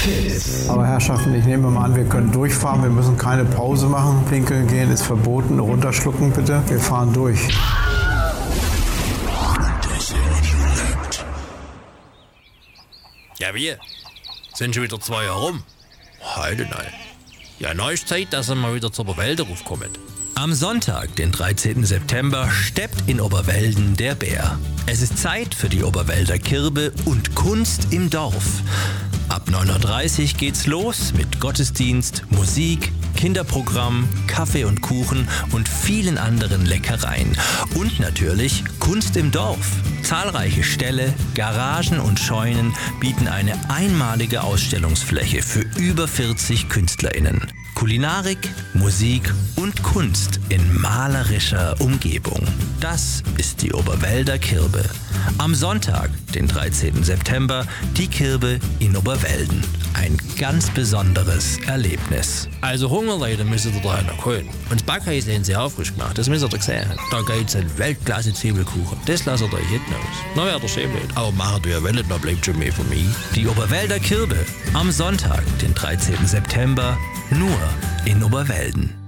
Aber Herrschaften, ich nehme mal an, wir können durchfahren. Wir müssen keine Pause machen. Pinkeln gehen ist verboten. Runterschlucken bitte. Wir fahren durch. Ja, wir? Sind schon wieder 2 Jahre rum? Heute nein. Ja, neues Zeit, dass er mal wieder zur Oberwälder raufkommt. Am Sonntag, den 13. September, steppt in Oberwelden der Bär. Es ist Zeit für die Oberwälder Kirbe und Kunst im Dorf. Ab 9:30 Uhr geht's los mit Gottesdienst, Musik, Kinderprogramm, Kaffee und Kuchen und vielen anderen Leckereien. Und natürlich Kunst im Dorf. Zahlreiche Ställe, Garagen und Scheunen bieten eine einmalige Ausstellungsfläche für über 40 KünstlerInnen. Kulinarik, Musik und Kunst in malerischer Umgebung. Das ist die Oberwälder Kirbe. Am Sonntag, den 13. September, die Kirbe in Oberwelden. Ein ganz besonderes Erlebnis. Also Hungerleute müsst ihr da noch holen. Und das Backhaus haben sie auch frisch gemacht, das müsst ihr sehen. Da gibt's einen Weltklasse-Zwiebelkuchen. Das lasst ihr euch hinten aus. Na ja, der Schämlet. Aber macht ihr wollt, da bleibt schon mehr von mir. Die Oberwälder Kirbe. Am Sonntag, den 13. September, nur in Oberwelden.